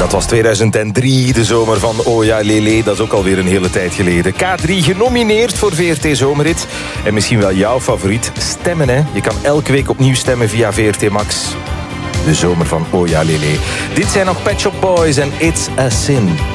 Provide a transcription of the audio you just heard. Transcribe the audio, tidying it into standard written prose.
dat was 2003, de zomer van Oh ja Lele. Dat is ook alweer een hele tijd geleden. K3 genomineerd voor VRT Zomerhit. En misschien wel jouw favoriet, stemmen hè. Je kan elke week opnieuw stemmen via VRT Max. De zomer van Oh ja Lele. Dit zijn nog Pet Shop Boys en It's a Sin.